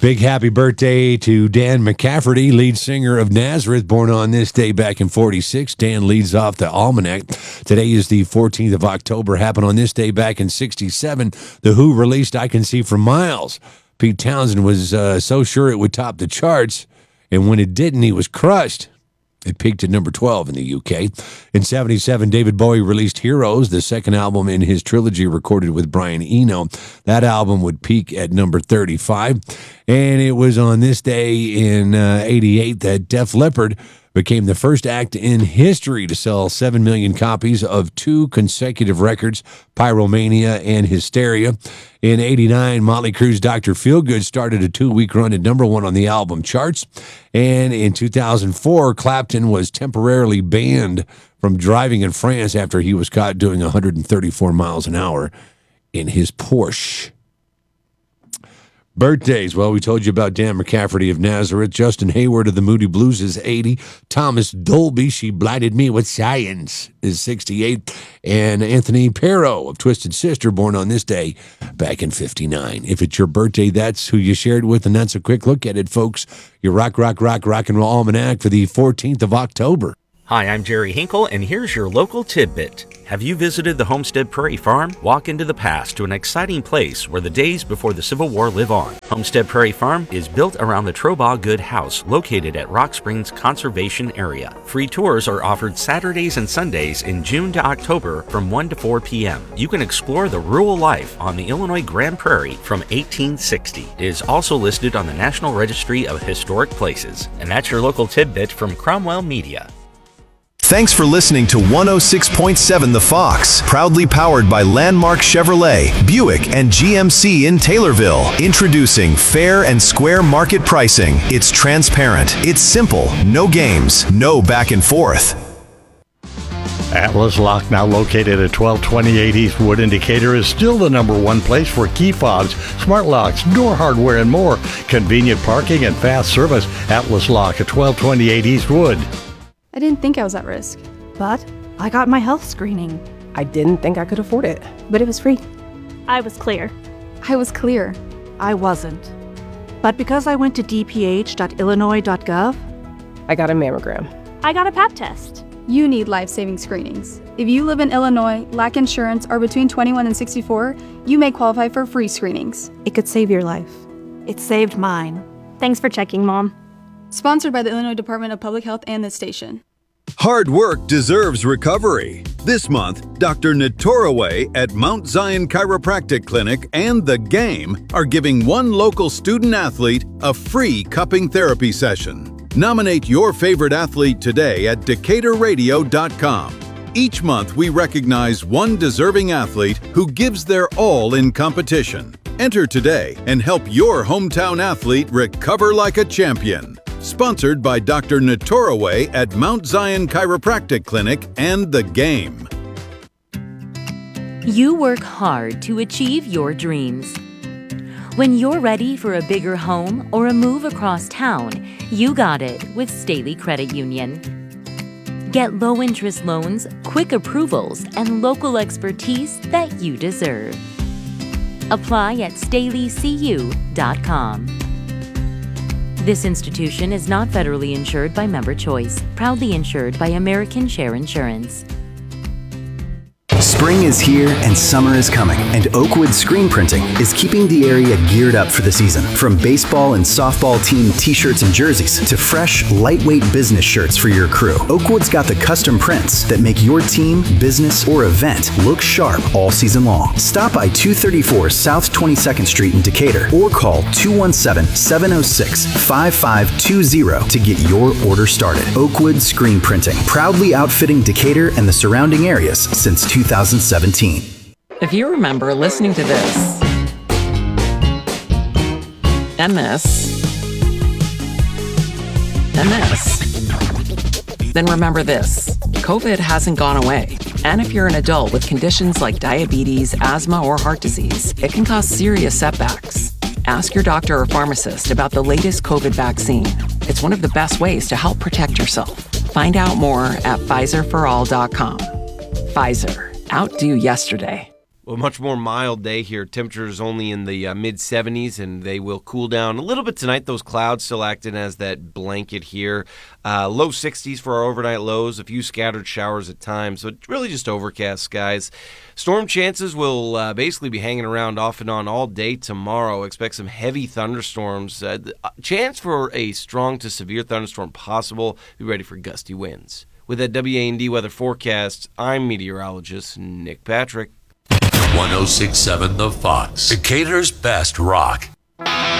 Big happy birthday to Dan McCafferty, lead singer of Nazareth, born on this day back in 46. Dan leads off the almanac. Today is the 14th of October. Happened on this day back in 67. The Who released I Can See for Miles. Pete Townsend was so sure it would top the charts, and when it didn't, he was crushed. It peaked at number 12 in the UK. In 77, David Bowie released Heroes, the second album in his trilogy recorded with Brian Eno. That album would peak at number 35. And it was on this day in 88 that Def Leppard became the first act in history to sell 7 million copies of two consecutive records, Pyromania and Hysteria. In 89, Motley Crue's Dr. Feelgood started a 2-week run at number one on the album charts. And in 2004, Clapton was temporarily banned from driving in France after he was caught doing 134 miles an hour in his Porsche. Birthdays. Well, we told you about Dan McCafferty of Nazareth. Justin Hayward of the Moody Blues is 80. Thomas Dolby, She Blinded Me with Science, is 68. And Anthony Perro of Twisted Sister, born on this day back in 59. If it's your birthday, that's who you shared with, and that's a quick look at it, folks. Your rock and roll almanac for the 14th of October. Hi, I'm Jerry Hinkle, and here's your local tidbit. Have you visited the Homestead Prairie Farm? Walk into the past to an exciting place where the days before the Civil War live on. Homestead Prairie Farm is built around the Trobaugh Good House, located at Rock Springs Conservation Area. Free tours are offered Saturdays and Sundays in June to October from 1 to 4 p.m. You can explore the rural life on the Illinois Grand Prairie from 1860. It is also listed on the National Registry of Historic Places. And that's your local tidbit from Cromwell Media. Thanks for listening to 106.7 The Fox, proudly powered by Landmark Chevrolet, Buick, and GMC in Taylorville. Introducing fair and square market pricing. It's transparent, it's simple, no games, no back and forth. Atlas Lock, now located at 1228 East Wood in Decatur, is still the number one place for key fobs, smart locks, door hardware, and more. Convenient parking and fast service. Atlas Lock at 1228 East Wood. I didn't think I was at risk, but I got my health screening. I didn't think I could afford it, but it was free. I was clear. I was clear. I wasn't. But because I went to dph.illinois.gov, I got a mammogram. I got a pap test. You need life-saving screenings. If you live in Illinois, lack insurance, or between 21 and 64, you may qualify for free screenings. It could save your life. It saved mine. Thanks for checking, Mom. Sponsored by the Illinois Department of Public Health and this station. Hard work deserves recovery. This month, Dr. Natoraway at Mount Zion Chiropractic Clinic and The Game are giving one local student athlete a free cupping therapy session. Nominate your favorite athlete today at DecaturRadio.com. Each month, we recognize one deserving athlete who gives their all in competition. Enter today and help your hometown athlete recover like a champion. Sponsored by Dr. Natoraway at Mount Zion Chiropractic Clinic and The Game. You work hard to achieve your dreams. When you're ready for a bigger home or a move across town, you got it with Staley Credit Union. Get low-interest loans, quick approvals, and local expertise that you deserve. Apply at StaleyCU.com. This institution is not federally insured by Member Choice, proudly insured by American Share Insurance. Spring is here and summer is coming, and Oakwood Screen Printing is keeping the area geared up for the season. From baseball and softball team t-shirts and jerseys to fresh, lightweight business shirts for your crew, Oakwood's got the custom prints that make your team, business, or event look sharp all season long. Stop by 234 South 22nd Street in Decatur or call 217-706-5520 to get your order started. Oakwood Screen Printing, proudly outfitting Decatur and the surrounding areas since 2017. If you remember listening to this, and this, then remember this. COVID hasn't gone away. And if you're an adult with conditions like diabetes, asthma, or heart disease, it can cause serious setbacks. Ask your doctor or pharmacist about the latest COVID vaccine. It's one of the best ways to help protect yourself. Find out more at PfizerForAll.com. Pfizer. Outdo yesterday. a much more mild day here. Temperatures only in the mid-70s, and they will cool down a little bit tonight. Those clouds still acting as that blanket here. Low 60s for our overnight lows, a few scattered showers at times, but really just overcast skies. Storm chances will basically be hanging around off and on all day tomorrow. Expect some heavy thunderstorms. Chance for a strong to severe thunderstorm possible. Be ready for gusty winds. With that WA&D weather forecast, I'm meteorologist Nick Patrick. 106.7 The Fox, Decatur's best rock.